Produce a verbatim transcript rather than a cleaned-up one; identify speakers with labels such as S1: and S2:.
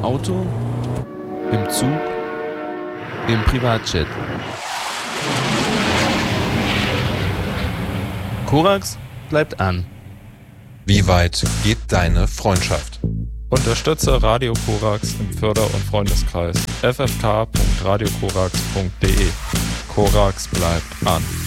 S1: Auto, im Zug, im Privatjet. Korax bleibt an.
S2: Wie weit geht deine Freundschaft?
S3: Unterstütze Radio Korax im Förder- und Freundeskreis f f k punkt radio korax punkt d e. Korax bleibt an.